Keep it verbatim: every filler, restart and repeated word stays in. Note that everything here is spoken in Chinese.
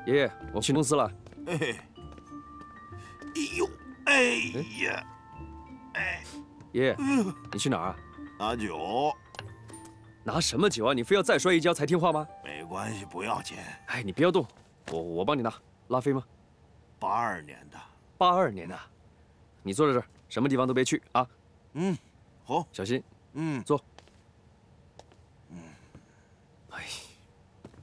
爷爷，我去公司了。 哎，哎呦，哎呀，哎， 爷爷，你去哪儿啊？ 拿酒。 拿什么酒啊？你非要再摔一跤才听话吗？ 没关系，不要紧。 哎，你不要动，我我帮你拿。拉菲吗？ 八二年的。 八二年的。你坐在这儿，什么地方都别去啊。 嗯，好， 小心。 嗯， 坐。